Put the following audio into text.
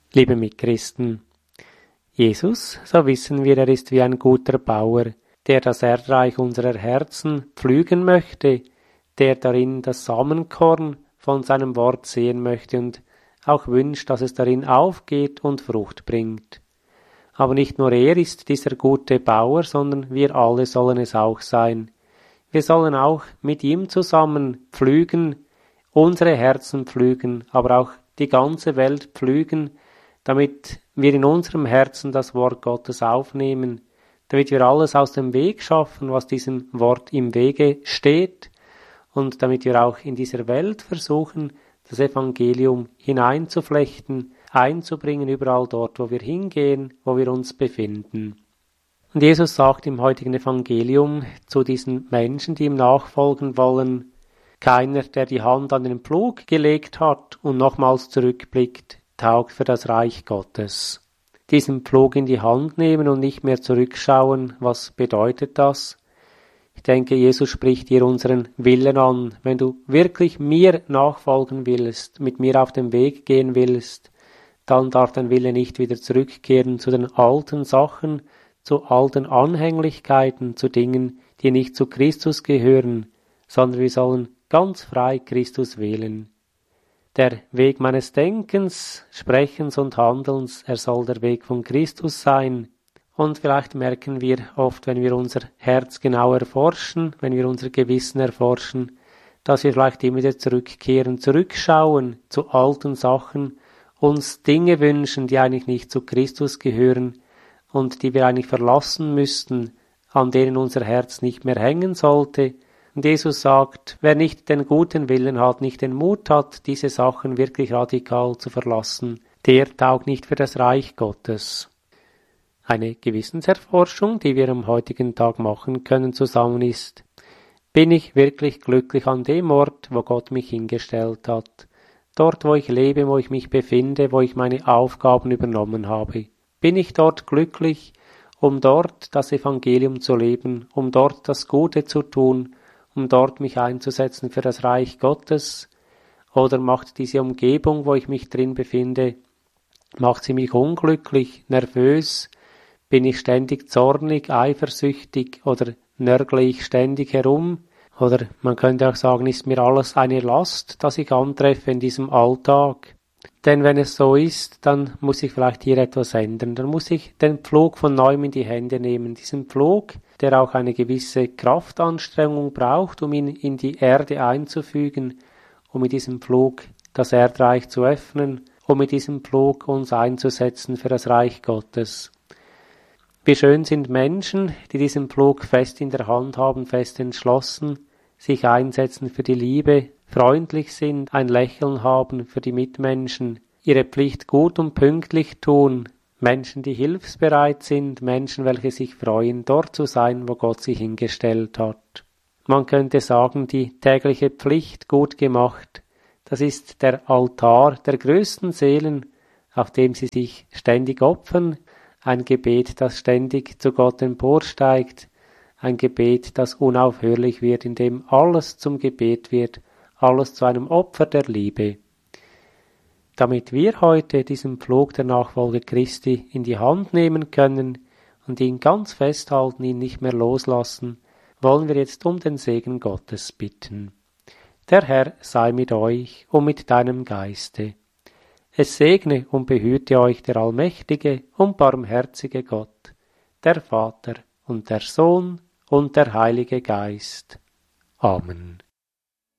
Liebe Mitchristen, Jesus, so wissen wir, er ist wie ein guter Bauer, der das Erdreich unserer Herzen pflügen möchte, der darin das Samenkorn von seinem Wort sehen möchte und auch wünscht, dass es darin aufgeht und Frucht bringt. Aber nicht nur er ist dieser gute Bauer, sondern wir alle sollen es auch sein. Wir sollen auch mit ihm zusammen pflügen, unsere Herzen pflügen, aber auch die ganze Welt pflügen, damit wir in unserem Herzen das Wort Gottes aufnehmen, damit wir alles aus dem Weg schaffen, was diesem Wort im Wege steht, und damit wir auch in dieser Welt versuchen, das Evangelium hineinzuflechten, einzubringen, überall dort, wo wir hingehen, wo wir uns befinden. Und Jesus sagt im heutigen Evangelium zu diesen Menschen, die ihm nachfolgen wollen: Keiner, der die Hand an den Pflug gelegt hat und nochmals zurückblickt, taugt für das Reich Gottes. Diesen Pflug in die Hand nehmen und nicht mehr zurückschauen, was bedeutet das? Ich denke, Jesus spricht hier unseren Willen an. Wenn du wirklich mir nachfolgen willst, mit mir auf dem Weg gehen willst, dann darf dein Wille nicht wieder zurückkehren zu den alten Sachen, zu alten Anhänglichkeiten, zu Dingen, die nicht zu Christus gehören, sondern wir sollen ganz frei Christus wählen. Der Weg meines Denkens, Sprechens und Handelns, er soll der Weg von Christus sein. Und vielleicht merken wir oft, wenn wir unser Herz genau erforschen, wenn wir unser Gewissen erforschen, dass wir vielleicht immer wieder zurückkehren, zurückschauen zu alten Sachen, uns Dinge wünschen, die eigentlich nicht zu Christus gehören und die wir eigentlich verlassen müssten, an denen unser Herz nicht mehr hängen sollte. Und Jesus sagt, wer nicht den guten Willen hat, nicht den Mut hat, diese Sachen wirklich radikal zu verlassen, der taugt nicht für das Reich Gottes. Eine Gewissenserforschung, die wir am heutigen Tag machen können, zusammen ist: Bin ich wirklich glücklich an dem Ort, wo Gott mich hingestellt hat? Dort, wo ich lebe, wo ich mich befinde, wo ich meine Aufgaben übernommen habe. Bin ich dort glücklich, um dort das Evangelium zu leben, um dort das Gute zu tun, um dort mich einzusetzen für das Reich Gottes? Oder macht diese Umgebung, wo ich mich drin befinde, macht sie mich unglücklich, nervös? Bin ich ständig zornig, eifersüchtig oder nörgle ich ständig herum? Oder man könnte auch sagen, ist mir alles eine Last, das ich antreffe in diesem Alltag? Denn wenn es so ist, dann muss ich vielleicht hier etwas ändern. Dann muss ich den Pflug von neuem in die Hände nehmen. Diesen Pflug, der auch eine gewisse Kraftanstrengung braucht, um ihn in die Erde einzufügen, um mit diesem Pflug das Erdreich zu öffnen, um mit diesem Pflug uns einzusetzen für das Reich Gottes. Wie schön sind Menschen, die diesen Pflug fest in der Hand haben, fest entschlossen, sich einsetzen für die Liebe, freundlich sind, ein Lächeln haben für die Mitmenschen, ihre Pflicht gut und pünktlich tun, Menschen, die hilfsbereit sind, Menschen, welche sich freuen, dort zu sein, wo Gott sie hingestellt hat. Man könnte sagen, die tägliche Pflicht gut gemacht, das ist der Altar der größten Seelen, auf dem sie sich ständig opfern, ein Gebet, das ständig zu Gott emporsteigt, ein Gebet, das unaufhörlich wird, in dem alles zum Gebet wird, alles zu einem Opfer der Liebe. Damit wir heute diesen Pflug der Nachfolge Christi in die Hand nehmen können und ihn ganz festhalten, ihn nicht mehr loslassen, wollen wir jetzt um den Segen Gottes bitten. Der Herr sei mit euch und mit deinem Geiste. Es segne und behüte euch der allmächtige und barmherzige Gott, der Vater und der Sohn und der Heilige Geist. Amen.